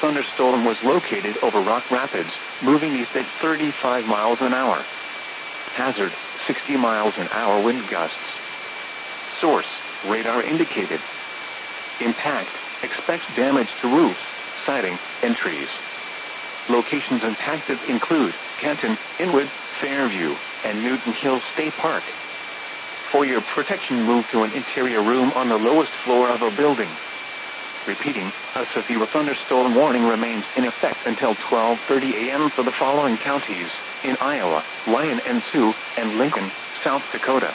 thunderstorm was located over Rock Rapids, moving east at 35 miles an hour. Hazard, 60 miles an hour wind gusts. Source, radar indicated. Impact, expects damage to roofs, siding, and trees. Locations impacted include Canton, Inwood, Fairview, and Newton Hills State Park. For your protection, move to an interior room on the lowest floor of a building. Repeating, a severe thunderstorm warning remains in effect until 12:30 a.m. for the following counties: in Iowa, Lyon and Sioux, and Lincoln, South Dakota.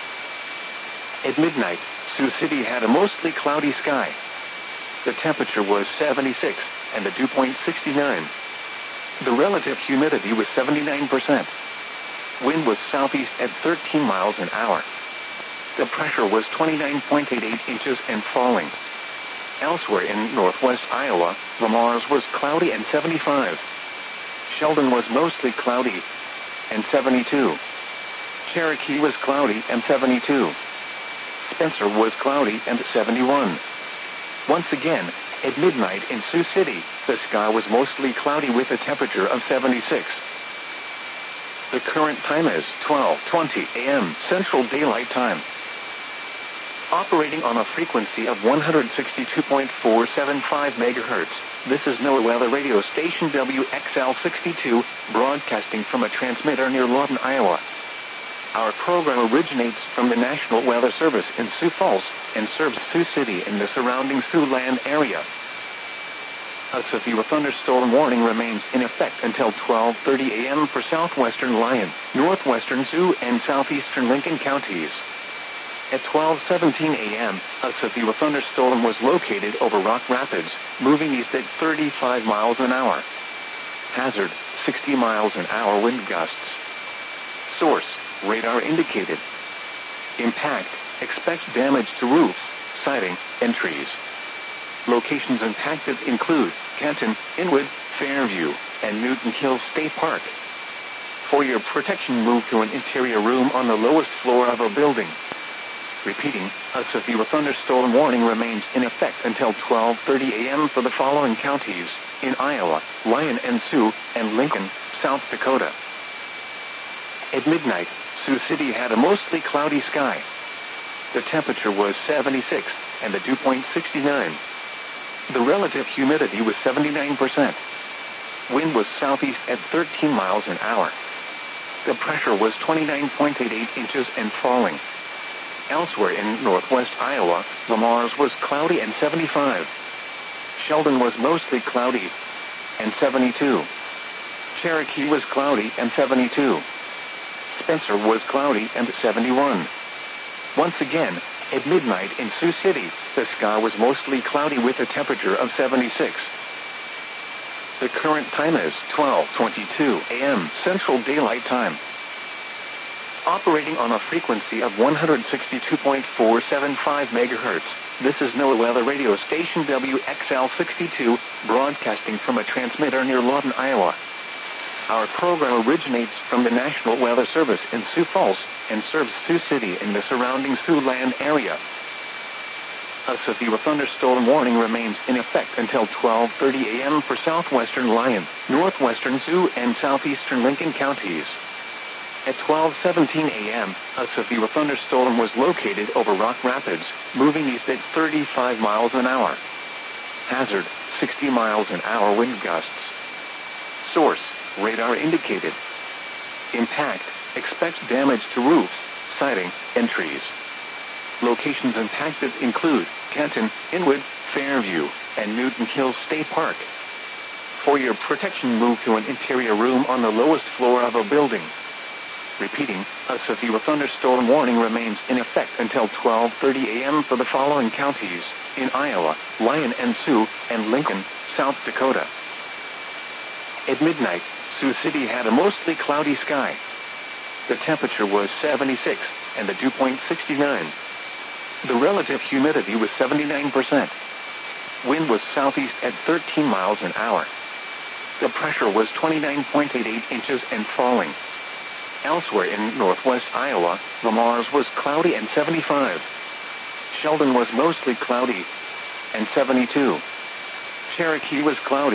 At midnight, Sioux City had a mostly cloudy sky. The temperature was 76, and the dew point 69. The relative humidity was 79%. Wind was southeast at 13 miles an hour. The pressure was 29.88 inches and falling. Elsewhere in northwest Iowa, Lamars was cloudy and 75. Sheldon was mostly cloudy and 72. Cherokee was cloudy and 72. Spencer was cloudy and 71. Once again, at midnight in Sioux City, the sky was mostly cloudy with a temperature of 76. The current time is 12:20 a.m. Central Daylight Time. Operating on a frequency of 162.475 MHz, this is NOAA weather radio station WXL62, broadcasting from a transmitter near Lawton, Iowa. Our program originates from the National Weather Service in Sioux Falls and serves Sioux City and the surrounding Siouxland area. A severe thunderstorm warning remains in effect until 12:30 a.m. for southwestern Lyon, northwestern Sioux, and southeastern Lincoln counties. At 12:17 a.m., a severe thunderstorm was located over Rock Rapids, moving east at 35 miles an hour. Hazard, 60 miles an hour wind gusts. Source, radar indicated. Impact, expects damage to roofs, siding, and trees. Locations impacted include Canton, Inwood, Fairview, and Newton Hills State Park. For your protection, move to an interior room on the lowest floor of a building. Repeating, a severe thunderstorm warning remains in effect until 12:30 a.m. for the following counties: in Iowa, Lyon and Sioux, and Lincoln, South Dakota. At midnight, Sioux City had a mostly cloudy sky. The temperature was 76, and the dew point 69. The relative humidity was 79%. Wind was southeast at 13 miles an hour. The pressure was 29.88 inches and falling. Elsewhere in northwest Iowa, Lamars was cloudy and 75. Sheldon was mostly cloudy and 72. Cherokee was cloudy and 72. Spencer was cloudy and 71. Once again, at midnight in Sioux City, the sky was mostly cloudy with a temperature of 76. The current time is 12:22 a.m. Central Daylight Time. Operating on a frequency of 162.475 MHz, this is NOAA weather radio station WXL62, broadcasting from a transmitter near Lawton, Iowa. Our program originates from the National Weather Service in Sioux Falls and serves Sioux City and the surrounding Siouxland area. A severe thunderstorm warning remains in effect until 12:30 a.m. for southwestern Lyon, northwestern Sioux, and southeastern Lincoln counties. At 12:17 a.m., a severe thunderstorm was located over Rock Rapids, moving east at 35 miles an hour. Hazard, 60 miles an hour wind gusts. Source, radar indicated. Impact, expects damage to roofs, siding, and trees. Locations impacted include Canton, Inwood, Fairview, and Newton Hills State Park. For your protection, move to an interior room on the lowest floor of a building. Repeating, a severe thunderstorm warning remains in effect until 12:30 a.m. for the following counties: in Iowa, Lyon and Sioux, and Lincoln, South Dakota. At midnight, Sioux City had a mostly cloudy sky. The temperature was 76, and the dew point 69. The relative humidity was 79%. Wind was southeast at 13 miles an hour. The pressure was 29.88 inches and falling. Elsewhere in northwest Iowa, Lamars was cloudy and 75. Sheldon was mostly cloudy and 72. Cherokee was cloudy